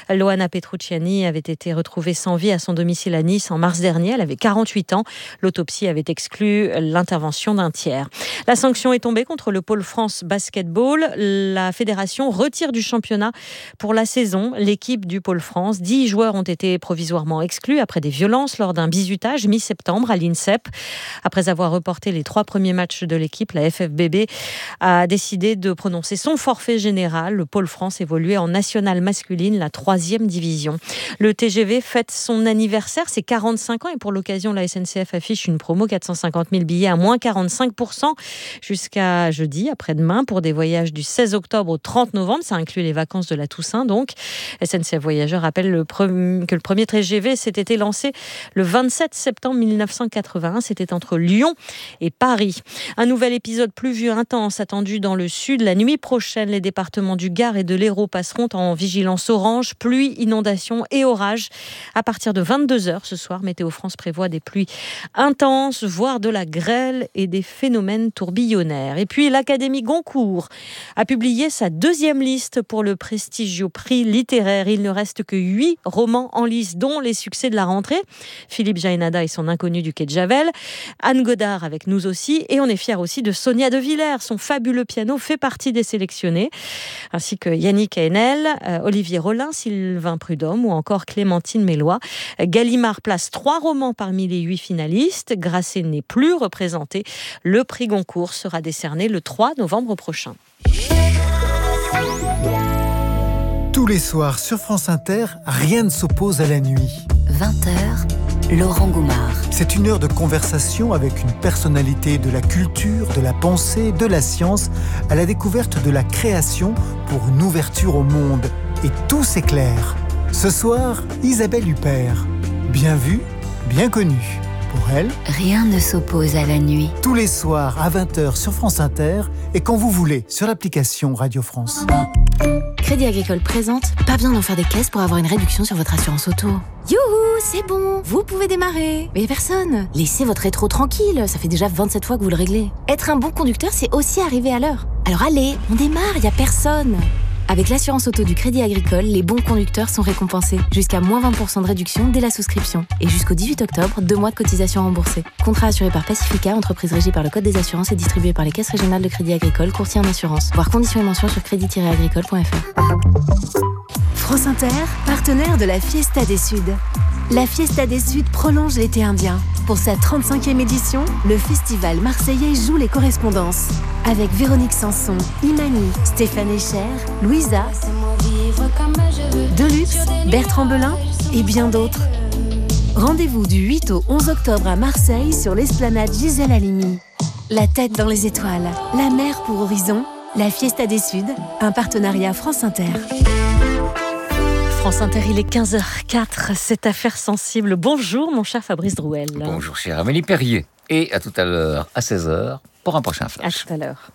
Loana Petrucciani avait été retrouvée sans vie à son domicile à Nice en mars dernier. Elle avait 48 ans. L'autopsie avait exclu l'intervention d'un tiers. La sanction est tombée contre le Pôle France Basketball. La fédération retire du championnat pour la saison l'équipe du Pôle France. 10 joueurs ont été provisoirement exclus après des violences lors d'un bizutage mi-septembre à l'INSEP. Après avoir reporté les 3 premiers matchs de l'équipe, la FFBB a décidé de prononcer son forfait général. Le Pôle France évoluait en nationale masculine, la 3e division. Le TGV fête son anniversaire, c'est 45 ans, et pour l'occasion, la SNCF affiche une promo 450 000 billets à moins 45% jusqu'à jeudi, après-demain, pour des voyages du 16 octobre au 30 novembre. Ça inclut les vacances de la Toussaint, donc. SNCF Voyageurs rappelle que le premier TGV s'était été lancé le 27 septembre 1981. C'était entre Lyon et Paris. Un nouvel épisode pluvieux intense attendu dans le sud. La nuit prochaine, les départements du Gard et de l'Hérault passeront en vigilance orange, pluie, inondations et orages. À partir de 22h ce soir, Météo France prévoit des pluies intenses, voire de la grêle et des phénomènes tourbillonnaires. Et puis l'Académie Goncourt a publié sa 2e liste pour le prestigieux prix littéraire. Il ne reste que 8 romans en lice, dont les succès de la rentrée. Philippe Jaénada et son Inconnu du quai de Javel. Anne Godard avec Nous aussi. Et on est fiers aussi de Sonia De Villers. Son fabuleux piano fait partie des sélectionnés. Ainsi que Yannick Haenel, Olivier Rollin, Sylvain Prudhomme ou encore Clémentine Mélois. Gallimard place 3 romans parmi les 8 finalistes. Grasset n'est plus représenté. Le prix Goncourt sera décerné le 3 novembre prochain. Tous les soirs sur France Inter, rien ne s'oppose à la nuit. 20h, Laurent Goumard. C'est une heure de conversation avec une personnalité de la culture, de la pensée, de la science, à la découverte de la création pour une ouverture au monde. Et tout s'éclaire. Ce soir, Isabelle Huppert. Bien vue, bien connue. Pour elle, rien ne s'oppose à la nuit. Tous les soirs à 20h sur France Inter et quand vous voulez sur l'application Radio France. Crédit Agricole présente, pas besoin d'en faire des caisses pour avoir une réduction sur votre assurance auto. Youhou, c'est bon, vous pouvez démarrer. Mais personne. Laissez votre rétro tranquille, ça fait déjà 27 fois que vous le réglez. Être un bon conducteur, c'est aussi arriver à l'heure. Alors allez, on démarre, y a personne. Avec l'assurance auto du Crédit Agricole, les bons conducteurs sont récompensés. Jusqu'à moins 20% de réduction dès la souscription. Et jusqu'au 18 octobre, 2 mois de cotisation remboursée. Contrat assuré par Pacifica, entreprise régie par le Code des assurances et distribué par les caisses régionales de Crédit Agricole, courtier en assurance. Voir conditions et mentions sur crédit-agricole.fr. France Inter, partenaire de la Fiesta des Suds. La Fiesta des Suds prolonge l'été indien. Pour sa 35e édition, le festival marseillais joue les correspondances. Avec Véronique Sanson, Imani, Stéphane Echer, Louisa, Deluxe, Bertrand Belin et bien d'autres. Rendez-vous du 8 au 11 octobre à Marseille sur l'esplanade Gisèle Halimi. La tête dans les étoiles, la mer pour horizon, la Fiesta des Suds, un partenariat France Inter. France Inter, il est 15h04, cette affaire sensible. Bonjour mon cher Fabrice Drouel. Bonjour chère Amélie Perrier. Et à tout à l'heure, à 16h, pour un prochain flash. À tout à l'heure.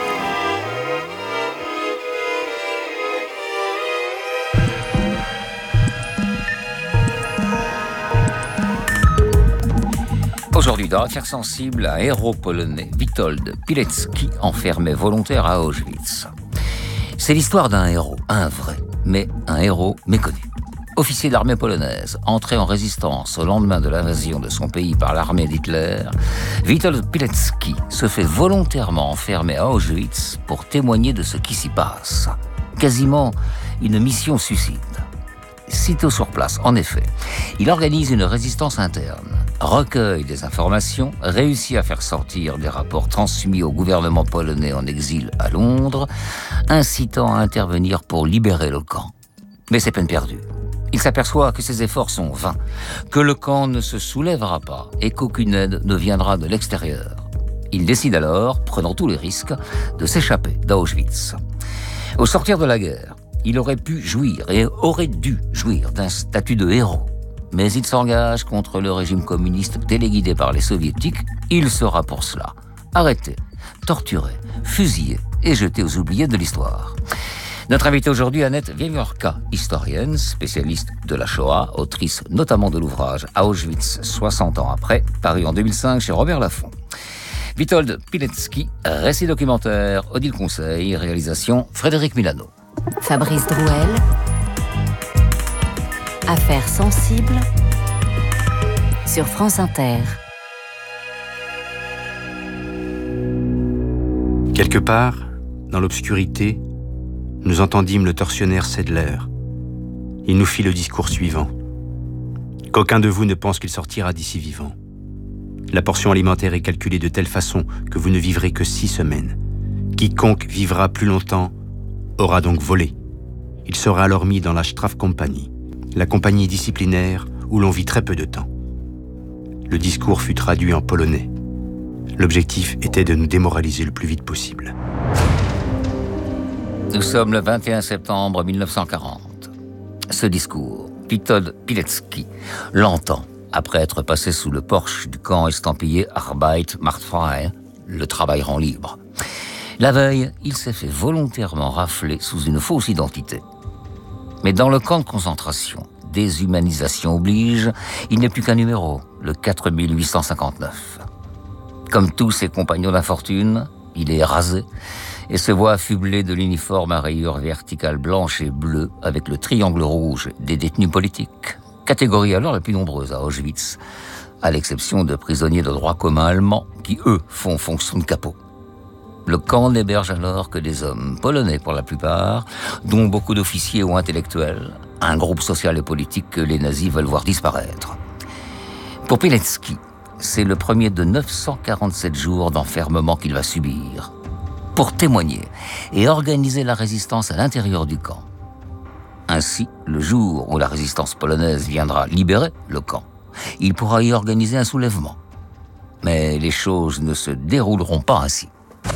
Aujourd'hui, dans l'affaire sensible, un héros polonais, Witold Pilecki, enfermé volontaire à Auschwitz. C'est l'histoire d'un héros, un vrai, mais un héros méconnu. Officier de l'armée polonaise, entré en résistance au lendemain de l'invasion de son pays par l'armée d'Hitler, Witold Pilecki se fait volontairement enfermer à Auschwitz pour témoigner de ce qui s'y passe. Quasiment une mission suicide. Sitôt sur place, en effet, il organise une résistance interne, recueille des informations, réussit à faire sortir des rapports transmis au gouvernement polonais en exil à Londres, incitant à intervenir pour libérer le camp. Mais c'est peine perdue. Il s'aperçoit que ses efforts sont vains, que le camp ne se soulèvera pas et qu'aucune aide ne viendra de l'extérieur. Il décide alors, prenant tous les risques, de s'échapper d'Auschwitz. Au sortir de la guerre, il aurait pu jouir et aurait dû jouir d'un statut de héros. Mais il s'engage contre le régime communiste téléguidé par les soviétiques. Il sera pour cela arrêté, torturé, fusillé et jeté aux oubliés de l'histoire. Notre invitée aujourd'hui, Annette Wiewiórka, historienne, spécialiste de la Shoah, autrice notamment de l'ouvrage « Auschwitz, 60 ans après », paru en 2005 chez Robert Laffont. Witold Pilecki, récit documentaire, Odile Conseil, réalisation Frédéric Milano. Fabrice Drouel, Affaires sensibles sur France Inter. Quelque part, dans l'obscurité, nous entendîmes le tortionnaire Sedler. Il nous fit le discours suivant. Qu'aucun de vous ne pense qu'il sortira d'ici vivant. La portion alimentaire est calculée de telle façon que vous ne vivrez que 6 semaines. Quiconque vivra plus longtemps aura donc volé. Il sera alors mis dans la Strafkompanie, la compagnie disciplinaire où l'on vit très peu de temps. Le discours fut traduit en polonais. L'objectif était de nous démoraliser le plus vite possible. Nous sommes le 21 septembre 1940. Ce discours, Witold Pilecki l'entend après être passé sous le porche du camp estampillé Arbeit macht frei, le travail rend libre. La veille, il s'est fait volontairement rafler sous une fausse identité. Mais dans le camp de concentration, déshumanisation oblige, il n'est plus qu'un numéro, le 4859. Comme tous ses compagnons d'infortune, il est rasé et se voit affublé de l'uniforme à rayures verticales blanches et bleues avec le triangle rouge des détenus politiques, catégorie alors la plus nombreuse à Auschwitz, à l'exception de prisonniers de droit commun allemands qui, eux, font fonction de capot. Le camp n'héberge alors que des hommes polonais pour la plupart, dont beaucoup d'officiers ou intellectuels, un groupe social et politique que les nazis veulent voir disparaître. Pour Pilecki, c'est le premier de 947 jours d'enfermement qu'il va subir, pour témoigner et organiser la résistance à l'intérieur du camp. Ainsi, le jour où la résistance polonaise viendra libérer le camp, il pourra y organiser un soulèvement. Mais les choses ne se dérouleront pas ainsi.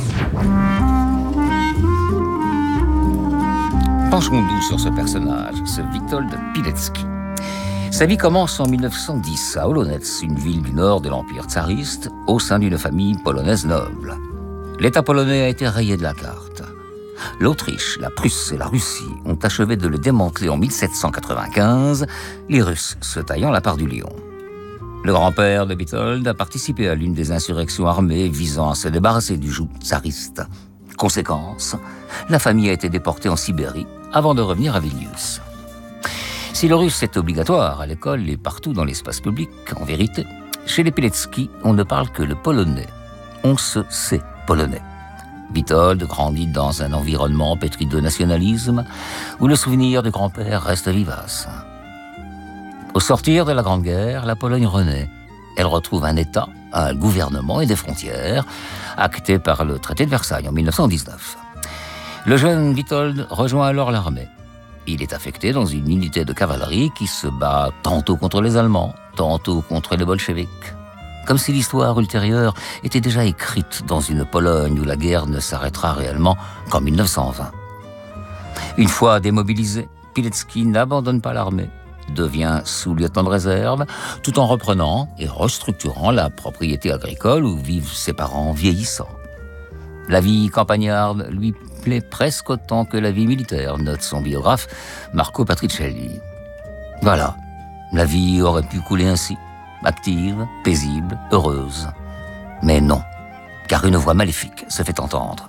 Penchons-nous sur ce personnage, ce Witold Pilecki. Sa vie commence en 1910 à Olonets, une ville du nord de l'Empire tsariste, au sein d'une famille polonaise noble. L'État polonais a été rayé de la carte. L'Autriche, la Prusse et la Russie ont achevé de le démanteler en 1795, les Russes se taillant la part du lion. Le grand-père de Witold a participé à l'une des insurrections armées visant à se débarrasser du joug tsariste. Conséquence, la famille a été déportée en Sibérie avant de revenir à Vilnius. Si le russe est obligatoire à l'école et partout dans l'espace public, en vérité, chez les Pilecki, on ne parle que le polonais. On se sait polonais. Witold grandit dans un environnement pétri de nationalisme où le souvenir du grand-père reste vivace. Au sortir de la Grande Guerre, la Pologne renaît. Elle retrouve un État, un gouvernement et des frontières, actés par le traité de Versailles en 1919. Le jeune Witold rejoint alors l'armée. Il est affecté dans une unité de cavalerie qui se bat tantôt contre les Allemands, tantôt contre les bolcheviks. Comme si l'histoire ultérieure était déjà écrite dans une Pologne où la guerre ne s'arrêtera réellement qu'en 1920. Une fois démobilisé, Pilecki n'abandonne pas l'armée, devient sous-lieutenant de réserve, tout en reprenant et restructurant la propriété agricole où vivent ses parents vieillissants. La vie campagnarde lui plaît presque autant que la vie militaire, note son biographe Marco Patricelli. Voilà, la vie aurait pu couler ainsi, active, paisible, heureuse. Mais non, car une voix maléfique se fait entendre.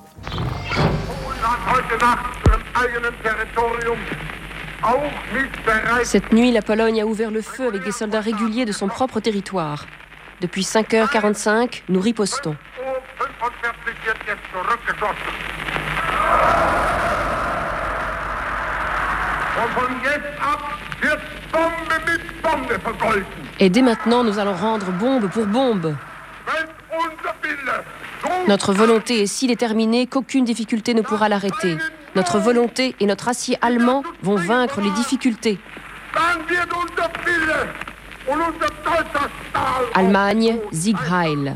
Cette nuit, la Pologne a ouvert le feu avec des soldats réguliers de son propre territoire. Depuis 5h45, nous ripostons. Et dès maintenant, nous allons rendre bombe pour bombe. Notre volonté est si déterminée qu'aucune difficulté ne pourra l'arrêter. Notre volonté et notre acier allemand vont vaincre les difficultés. Allemagne, Sieg Heil.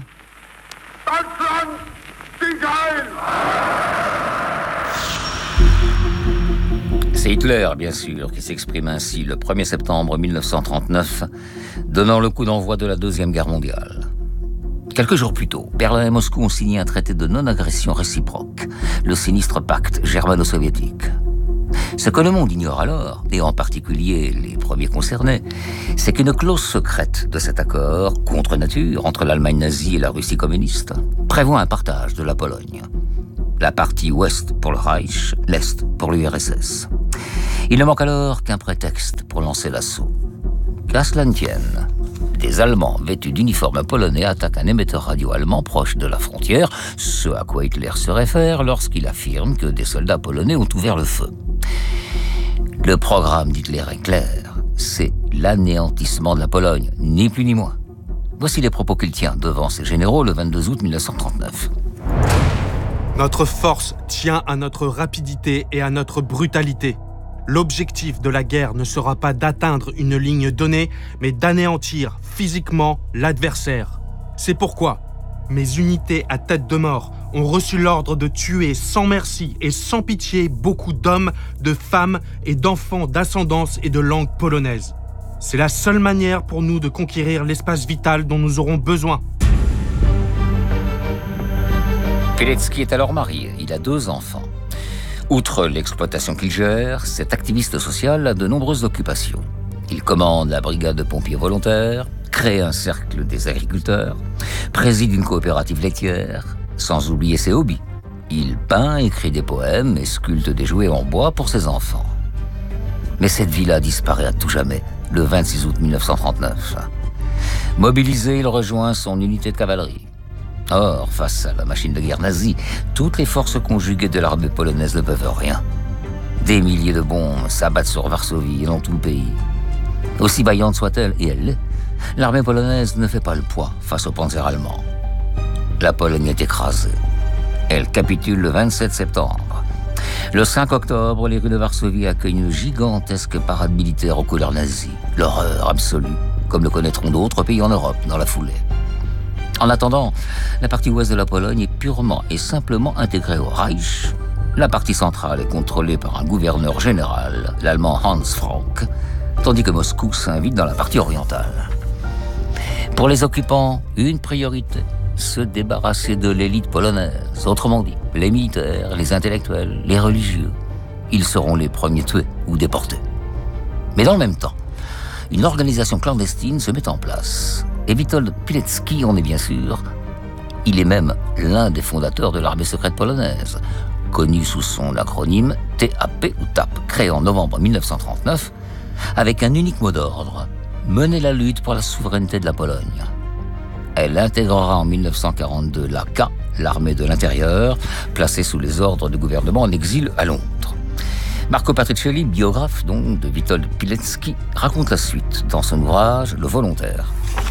C'est Hitler, bien sûr, qui s'exprime ainsi le 1er septembre 1939, donnant le coup d'envoi de la Deuxième Guerre mondiale. Quelques jours plus tôt, Berlin et Moscou ont signé un traité de non-agression réciproque, le sinistre pacte germano-soviétique. Ce que le monde ignore alors, et en particulier les premiers concernés, c'est qu'une clause secrète de cet accord, contre nature, entre l'Allemagne nazie et la Russie communiste, prévoit un partage de la Pologne. La partie ouest pour le Reich, l'est pour l'URSS. Il ne manque alors qu'un prétexte pour lancer l'assaut. Qu'à cela ne tienne, des Allemands vêtus d'uniformes polonais attaquent un émetteur radio allemand proche de la frontière, ce à quoi Hitler se réfère lorsqu'il affirme que des soldats polonais ont ouvert le feu. Le programme d'Hitler est clair, c'est l'anéantissement de la Pologne, ni plus ni moins. Voici les propos qu'il tient devant ses généraux le 22 août 1939. Notre force tient à notre rapidité et à notre brutalité. L'objectif de la guerre ne sera pas d'atteindre une ligne donnée, mais d'anéantir physiquement l'adversaire. C'est pourquoi mes unités à tête de mort ont reçu l'ordre de tuer sans merci et sans pitié beaucoup d'hommes, de femmes et d'enfants d'ascendance et de langue polonaise. C'est la seule manière pour nous de conquérir l'espace vital dont nous aurons besoin. Pilecki est alors marié, il a 2 enfants. Outre l'exploitation qu'il gère, cet activiste social a de nombreuses occupations. Il commande la brigade de pompiers volontaires, crée un cercle des agriculteurs, préside une coopérative laitière, sans oublier ses hobbies. Il peint, écrit des poèmes et sculpte des jouets en bois pour ses enfants. Mais cette vie-là disparaît à tout jamais, le 26 août 1939. Mobilisé, il rejoint son unité de cavalerie. Or, face à la machine de guerre nazie, toutes les forces conjuguées de l'armée polonaise ne peuvent rien. Des milliers de bombes s'abattent sur Varsovie et dans tout le pays. Aussi vaillante soit-elle, et elle l'est, l'armée polonaise ne fait pas le poids face au panzer allemand. La Pologne est écrasée. Elle capitule le 27 septembre. Le 5 octobre, les rues de Varsovie accueillent une gigantesque parade militaire aux couleurs nazies. L'horreur absolue, comme le connaîtront d'autres pays en Europe dans la foulée. En attendant, la partie ouest de la Pologne est purement et simplement intégrée au Reich. La partie centrale est contrôlée par un gouverneur général, l'allemand Hans Frank, tandis que Moscou s'invite dans la partie orientale. Pour les occupants, une priorité, se débarrasser de l'élite polonaise, autrement dit, les militaires, les intellectuels, les religieux. Ils seront les premiers tués ou déportés. Mais dans le même temps, une organisation clandestine se met en place. Et Witold Pilecki en est bien sûr. Il est même l'un des fondateurs de l'armée secrète polonaise, connu sous son acronyme TAP ou TAP, créé en novembre 1939, avec un unique mot d'ordre, mener la lutte pour la souveraineté de la Pologne. Elle intégrera en 1942 l'AK, l'armée de l'intérieur, placée sous les ordres du gouvernement en exil à Londres. Marco Patricelli, biographe donc de Witold Pilecki, raconte la suite dans son ouvrage Le Volontaire.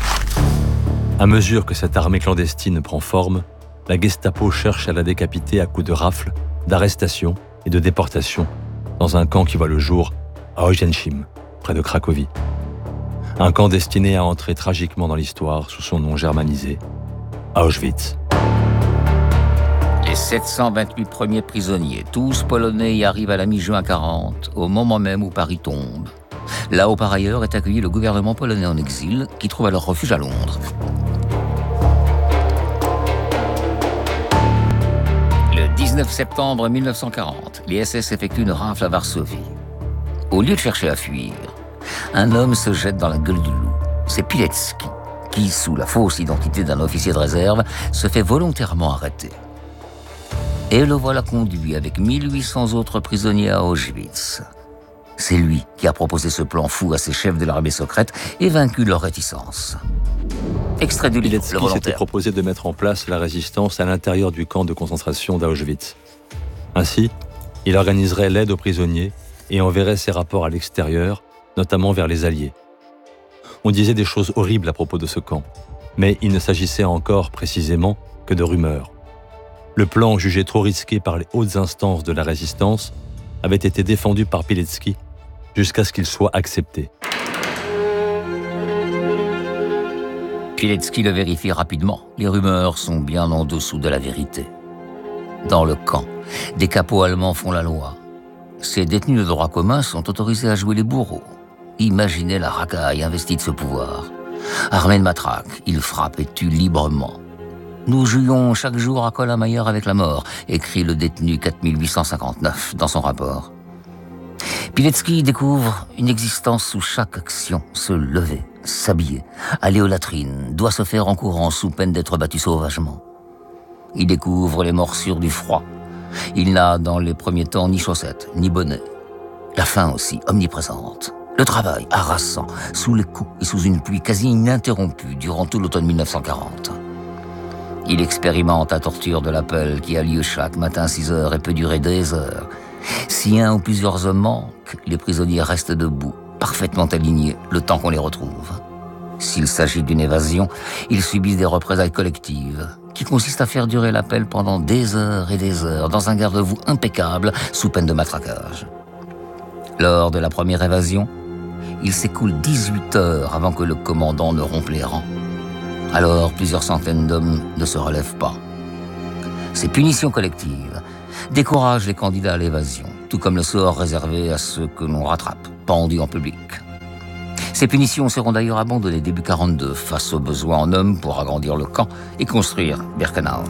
À mesure que cette armée clandestine prend forme, la Gestapo cherche à la décapiter à coups de rafles, d'arrestations et de déportations dans un camp qui voit le jour à Oświęcim, près de Cracovie. Un camp destiné à entrer tragiquement dans l'histoire sous son nom germanisé, Auschwitz. Les 728 premiers prisonniers, tous polonais, y arrivent à la mi-juin 40, au moment même où Paris tombe. Là-haut, par ailleurs, est accueilli le gouvernement polonais en exil, qui trouve alors refuge à Londres. Le 19 septembre 1940, les SS effectuent une rafle à Varsovie. Au lieu de chercher à fuir, un homme se jette dans la gueule du loup. C'est Pilecki, qui, sous la fausse identité d'un officier de réserve, se fait volontairement arrêter. Et le voilà conduit avec 1800 autres prisonniers à Auschwitz. C'est lui qui a proposé ce plan fou à ses chefs de l'armée secrète et vaincu leur réticence. Extrait du livre, Le Volontaire. S'était proposé de mettre en place la résistance à l'intérieur du camp de concentration d'Auschwitz. Ainsi, il organiserait l'aide aux prisonniers et enverrait ses rapports à l'extérieur, notamment vers les Alliés. On disait des choses horribles à propos de ce camp, mais il ne s'agissait encore précisément que de rumeurs. Le plan jugé trop risqué par les hautes instances de la résistance avait été défendu par Pilecki jusqu'à ce qu'il soit accepté. Pilecki le vérifie rapidement. Les rumeurs sont bien en dessous de la vérité. Dans le camp, des capots allemands font la loi. Ces détenus de droit commun sont autorisés à jouer les bourreaux. Imaginez la racaille investie de ce pouvoir. Armés de matraques, ils frappent et tuent librement. Nous jouions chaque jour à Colin-Mayer avec la mort, écrit le détenu 4859 dans son rapport. Pilecki découvre une existence sous chaque action, se lever, s'habiller, aller aux latrines, doit se faire en courant sous peine d'être battu sauvagement. Il découvre les morsures du froid. Il n'a dans les premiers temps ni chaussettes, ni bonnet. La faim aussi, omniprésente. Le travail, harassant, sous les coups et sous une pluie quasi ininterrompue durant tout l'automne 1940. Il expérimente la torture de l'appel qui a lieu chaque matin à 6 heures et peut durer des heures. Si un ou plusieurs hommes manquent, les prisonniers restent debout, parfaitement alignés, le temps qu'on les retrouve. S'il s'agit d'une évasion, ils subissent des représailles collectives, qui consistent à faire durer l'appel pendant des heures et des heures, dans un garde-à-vous impeccable, sous peine de matraquage. Lors de la première évasion, il s'écoule 18 heures avant que le commandant ne rompe les rangs. Alors, plusieurs centaines d'hommes ne se relèvent pas. Ces punitions collectives découragent les candidats à l'évasion, tout comme le sort réservé à ceux que l'on rattrape, pendus en public. Ces punitions seront d'ailleurs abandonnées début 42 face aux besoins en hommes pour agrandir le camp et construire Birkenau.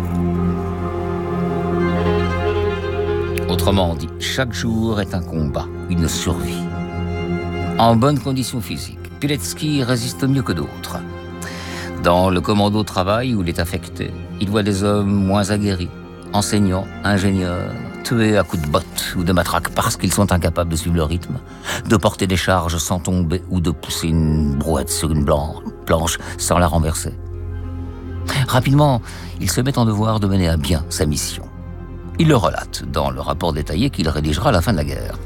Autrement dit, chaque jour est un combat, une survie. En bonne condition physique, Pilecki résiste mieux que d'autres. Dans le commando de travail où il est affecté, il voit des hommes moins aguerris, enseignants, ingénieurs, tués à coups de bottes ou de matraque parce qu'ils sont incapables de suivre le rythme, de porter des charges sans tomber ou de pousser une brouette sur une planche sans la renverser. Rapidement, il se met en devoir de mener à bien sa mission. Il le relate dans le rapport détaillé qu'il rédigera à la fin de la guerre.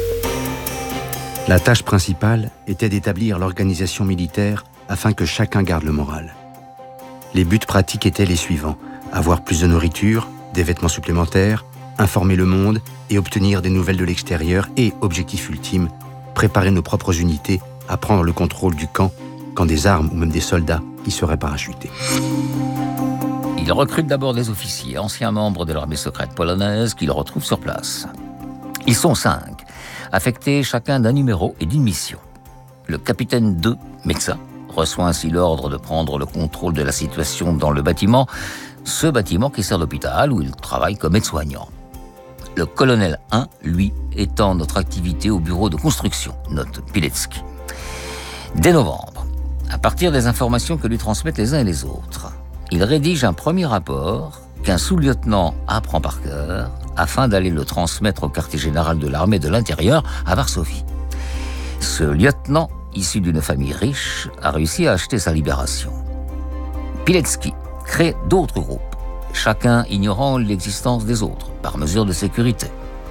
La tâche principale était d'établir l'organisation militaire afin que chacun garde le moral. Les buts pratiques étaient les suivants: avoir plus de nourriture, des vêtements supplémentaires, informer le monde et obtenir des nouvelles de l'extérieur et, objectif ultime, préparer nos propres unités à prendre le contrôle du camp quand des armes ou même des soldats y seraient parachutés. Il recrute d'abord des officiers, anciens membres de l'armée secrète polonaise qu'il retrouve sur place. Ils sont 5, affectés chacun d'un numéro et d'une mission. Le capitaine 2, médecin, reçoit ainsi l'ordre de prendre le contrôle de la situation dans le bâtiment, ce bâtiment qui sert d'hôpital où il travaille comme aide-soignant. Le colonel 1, lui, étend notre activité au bureau de construction, note Pilecki. Dès novembre, à partir des informations que lui transmettent les uns et les autres, il rédige un premier rapport qu'un sous-lieutenant apprend par cœur afin d'aller le transmettre au quartier général de l'armée de l'intérieur à Varsovie. Ce lieutenant, issu d'une famille riche, a réussi à acheter sa libération. Pilecki crée d'autres groupes, chacun ignorant l'existence des autres, par mesure de sécurité.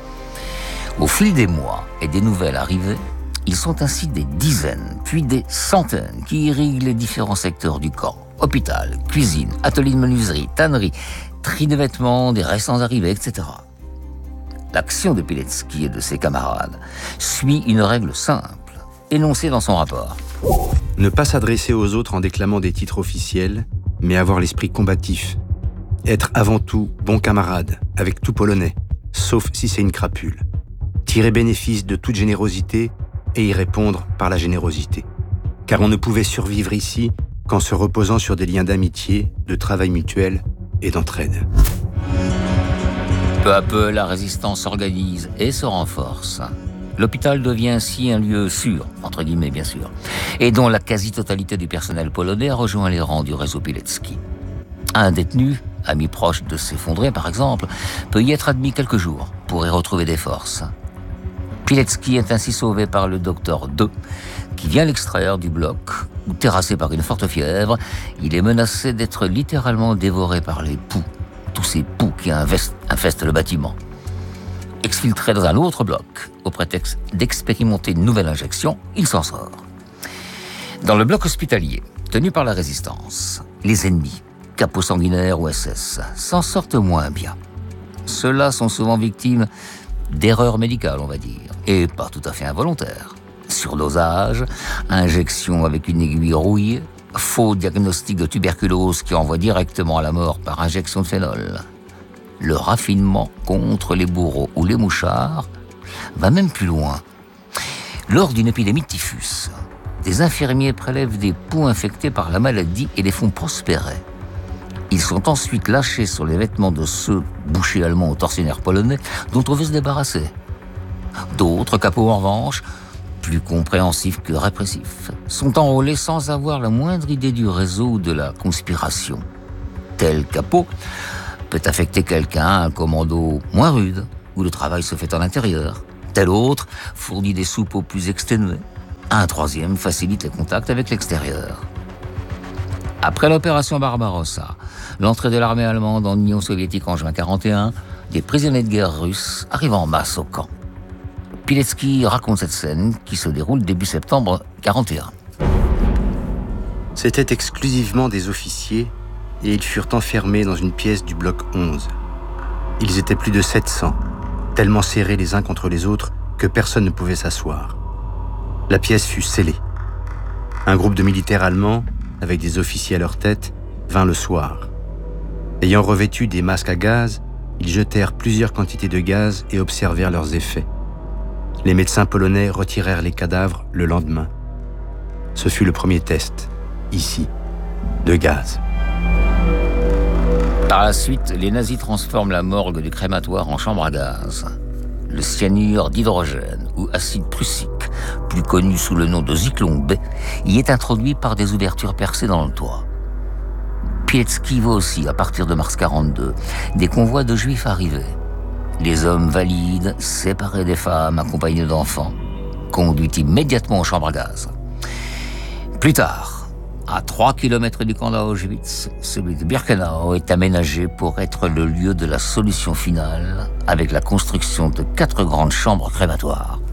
Au fil des mois et des nouvelles arrivées, ils sont ainsi des dizaines, puis des centaines qui irriguent les différents secteurs du camp. Hôpital, cuisine, atelier de menuiserie, tannerie, tri de vêtements, des restants arrivés, etc. L'action de Pilecki et de ses camarades suit une règle simple, énoncée dans son rapport. Ne pas s'adresser aux autres en déclamant des titres officiels, mais avoir l'esprit combatif. Être avant tout bon camarade, avec tout Polonais, sauf si c'est une crapule. Tirer bénéfice de toute générosité et y répondre par la générosité. Car on ne pouvait survivre ici qu'en se reposant sur des liens d'amitié, de travail mutuel et d'entraide. Peu à peu, la résistance s'organise et se renforce. L'hôpital devient ainsi un lieu sûr, entre guillemets bien sûr, et dont la quasi-totalité du personnel polonais a rejoint les rangs du réseau Pilecki. Un détenu, ami proche de s'effondrer par exemple, peut y être admis quelques jours pour y retrouver des forces. Pilecki est ainsi sauvé par le docteur 2, qui vient l'extraire du bloc, où terrassé par une forte fièvre, il est menacé d'être littéralement dévoré par les poux, tous ces poux qui infestent le bâtiment. Exfiltré dans un autre bloc, au prétexte d'expérimenter une nouvelle injection, il s'en sort. Dans le bloc hospitalier, tenu par la résistance, les ennemis, capots sanguinaires ou SS, s'en sortent moins bien. Ceux-là sont souvent victimes d'erreurs médicales, on va dire, et pas tout à fait involontaires. Surdosage, injection avec une aiguille rouillée, faux diagnostic de tuberculose qui envoie directement à la mort par injection de phénol. Le raffinement contre les bourreaux ou les mouchards va même plus loin. Lors d'une épidémie de typhus, des infirmiers prélèvent des poux infectés par la maladie et les font prospérer. Ils sont ensuite lâchés sur les vêtements de ceux, bouchers allemands ou tortionnaires polonais, dont on veut se débarrasser. D'autres capots, en revanche, plus compréhensifs que répressifs, sont enrôlés sans avoir la moindre idée du réseau ou de la conspiration. Tel capot peut affecter quelqu'un à un commando moins rude, où le travail se fait en intérieur. tel autre fournit des soupes aux plus exténués. Un troisième facilite les contacts avec l'extérieur. Après l'opération Barbarossa, l'entrée de l'armée allemande en Union soviétique en juin 1941, des prisonniers de guerre russes arrivent en masse au camp. Pilecki raconte cette scène qui se déroule début septembre 1941. C'étaient exclusivement des officiers et ils furent enfermés dans une pièce du bloc 11. Ils étaient plus de 700, tellement serrés les uns contre les autres que personne ne pouvait s'asseoir. La pièce fut scellée. Un groupe de militaires allemands, avec des officiers à leur tête, vint le soir. Ayant revêtu des masques à gaz, ils jetèrent plusieurs quantités de gaz et observèrent leurs effets. Les médecins polonais retirèrent les cadavres le lendemain. Ce fut le premier test, ici, de gaz. Par la suite, les nazis transforment la morgue du crématoire en chambre à gaz. Le cyanure d'hydrogène ou acide prussique, plus connu sous le nom de Zyklon B, y est introduit par des ouvertures percées dans le toit. Pilecki voit aussi, à partir de mars 1942, des convois de juifs arriver. Les hommes valides, séparés des femmes, accompagnés d'enfants, conduits immédiatement aux chambres à gaz. Plus tard, à 3 km du camp d'Auschwitz, celui de Birkenau est aménagé pour être le lieu de la solution finale, avec la construction de 4 grandes chambres crématoires.